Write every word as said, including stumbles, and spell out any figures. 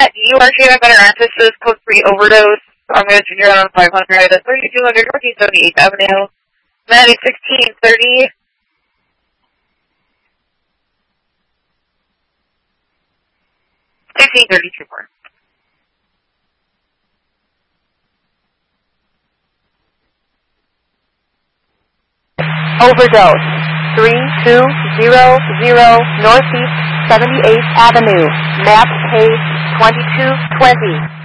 you are treated better access to this code three overdose. I'm going to turn on five hundred at thirty-two hundred Northeast seventy-eighth Avenue. Maddie sixteen thirty. sixteen thirty trooper. Overdose. three two zero zero Northeast seventy-eighth Avenue. Map page twenty-two twenty.